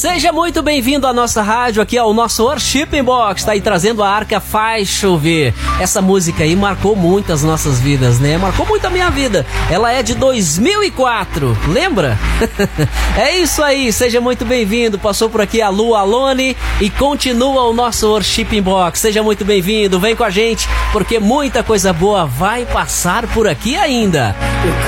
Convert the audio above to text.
Seja muito bem-vindo à nossa rádio, aqui ao nosso Worship Box, tá aí trazendo a Arca Faz Chover. Essa música aí marcou muito as nossas vidas, né? Marcou muito a minha vida. Ela é de 2004, lembra? É isso aí, seja muito bem-vindo. Passou por aqui a Lu Alone e continua o nosso Worship Box. Seja muito bem-vindo, vem com a gente, porque muita coisa boa vai passar por aqui ainda.